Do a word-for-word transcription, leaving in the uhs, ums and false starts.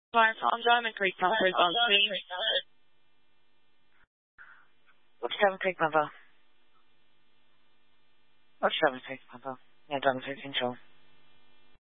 Fire Farm Diamond Creek Panther is on scene. What's Diamond Creek Panther? What's Diamond Creek Panther? Yeah, Diamond Creek Control.